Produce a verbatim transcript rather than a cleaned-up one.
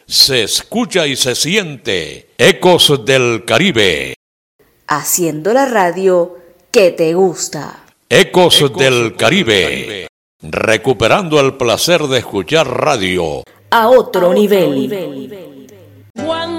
se escucha y se siente. Ecos del Caribe. Haciendo la radio que te gusta. Ecos, Ecos del Caribe. Caribe. Recuperando el placer de escuchar radio. A otro, a otro nivel. nivel.